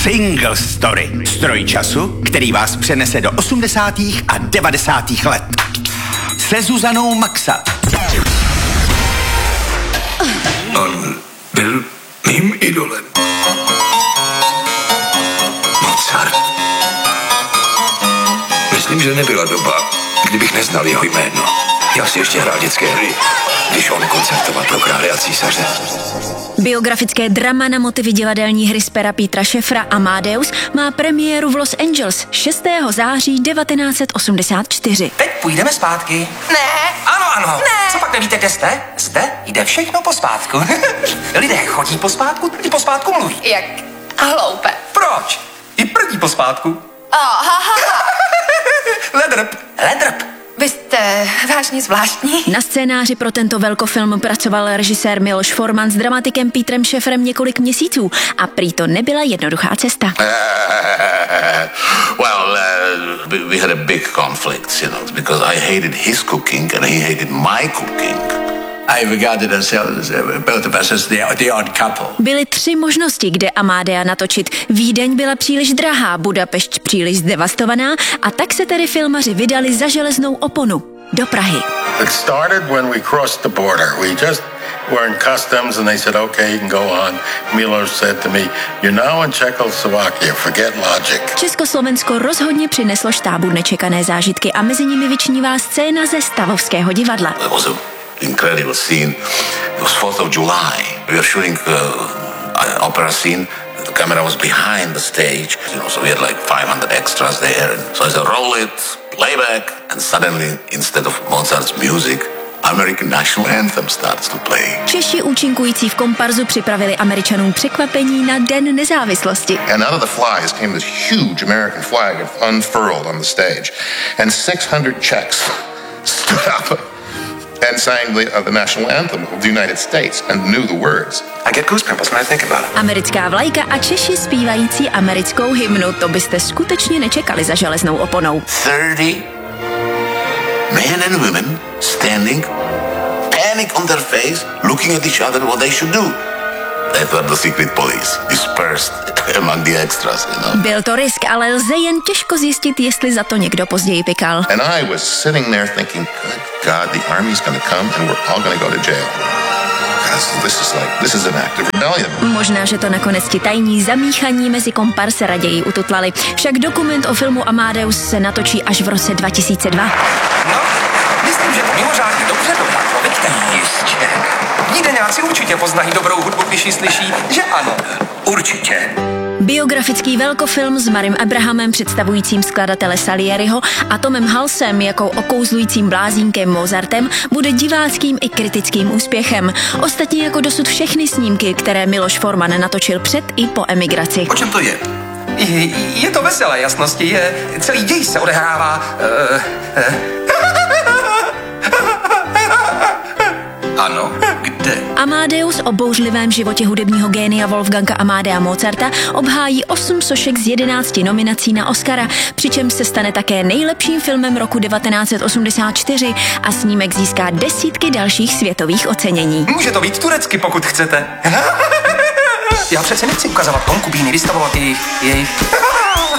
Single Story. Stroj času, který vás přenese do 80. a 90. let. Se Zuzanou Maxa. On byl mým idolem. Mozart. Myslím, že nebyla doba, kdybych neznal jeho jméno. Já si ještě hrál dětské hry, když on koncertoval pro krále a císaře. Biografické drama na motivy divadelní hry z pera Petra Sheffera Amadeus má premiéru v Los Angeles 6. září 1984. Teď půjdeme zpátky. Ne. Ano. Ne. Co pak nevíte, kde jste? Zde jde všechno pospátku. Lidé chodí pospátku, ti pospátku mluví. Jak hloupe. Proč? I prdí pospátku. Ledrp. Vy jste vážně zvláštní. Na scénáři pro tento velkofilm pracoval režisér Miloš Forman s dramatikem Petrem Shefferem několik měsíců a prý to nebyla jednoduchá cesta. We had a big conflict, because I hated his cooking and he hated my cooking. I regarded ourselves, both of us, as the odd couple. Byly 3 možnosti, kde Amadea natočit. Vídeň byla příliš drahá, Budapešť příliš zdevastovaná a tak se tedy filmaři vydali za železnou oponu do Prahy. It started when we crossed the border. We just were in customs and they said, okay, you can go on. Miloš said to me, you're now in Czechoslovakia, forget logic. Československo rozhodně přineslo štábu nečekané zážitky a mezi nimi vyčnívá scéna ze Stavovského divadla. Incredible scene. It was 4th of July. We were shooting an opera scene. The camera was behind the stage, so we had like 500 extras there. So I said, roll it, playback, and suddenly, instead of Mozart's music, American national anthem starts to play. Češi účinkující v komparzu připravili Američanům překvapení na Den nezávislosti. And out of the flies came this huge American flag unfurled on the stage. And 600 Czechs stood up and sang the national anthem of the United States and knew the words. I get goosebumps when I think about it. Americká vlajka a Češi zpívající americkou hymnu, to byste skutečně nečekali za železnou oponou. 30 men and women standing, panic on their face, looking at each other what they should do. That were the secret police, dispersed among the extras, Byl to risk, ale lze jen těžko zjistit, jestli za to někdo později pikal. And I was sitting there thinking, good God, the army's going to come and we're all going to go to jail. This is an act of rebellion. Možná, že to nakonec ti tajní zamíchaní mezi kompars raději ututlali. Však dokument o filmu Amadeus se natočí až v roce 2002. No, myslím, že to mimořádně dobře dopadlo, vidíte? Jistě. Vídeňáci určitě poznají dobrou hudbu, když ji slyší, že ano. Určitě. Biografický velkofilm s Marym Abrahamem představujícím skladatele Salieriho a Tomem Halsem jako okouzlujícím blázínkem Mozartem bude diváckým i kritickým úspěchem. Ostatně jako dosud všechny snímky, které Miloš Forman natočil před i po emigraci. O čem to je? Je to veselé, jasnosti. Celý děj se odehrává... Ano, kde? Amadeus o bouřlivém životě hudebního génia Wolfganga Amadea Mozarta obhájí 8 sošek z 11 nominací na Oscara, přičemž se stane také nejlepším filmem roku 1984 a snímek získá desítky dalších světových ocenění. Může to být turecky, pokud chcete. Já přece nechci ukazovat konkubíny, vystavovat jejich...